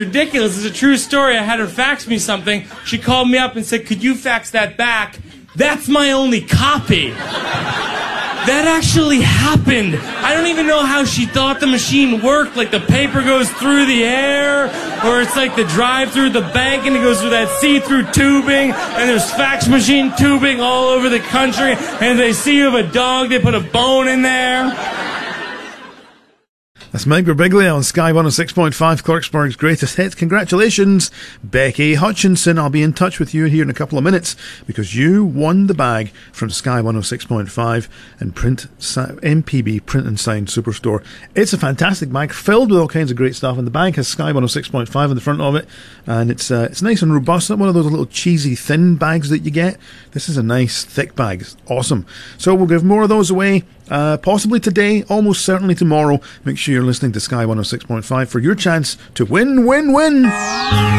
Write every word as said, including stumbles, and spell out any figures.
Ridiculous. It's a true story. I had her fax me something. She called me up and said, could you fax that back? That's my only copy. That actually happened. I don't even know how she thought the machine worked. Like the paper goes through the air, or it's like the drive through the bank and it goes through that see-through tubing, and there's fax machine tubing all over the country, and they see you have a dog, they put a bone in there. That's Mike Birbiglia on Sky one oh six point five, Clarksburg's greatest hits. Congratulations, Becky Hutchinson. I'll be in touch with you here in a couple of minutes because you won the bag from Sky one oh six point five and Print M P B Print and Sign Superstore. It's a fantastic bag filled with all kinds of great stuff, and the bag has Sky one oh six point five on the front of it, and it's uh, it's nice and robust. Not one of those little cheesy thin bags that you get. This is a nice thick bag. It's awesome. So we'll give more of those away. Uh, possibly today, almost certainly tomorrow. Make sure you're listening to Sky one oh six point five for your chance to win, win, win!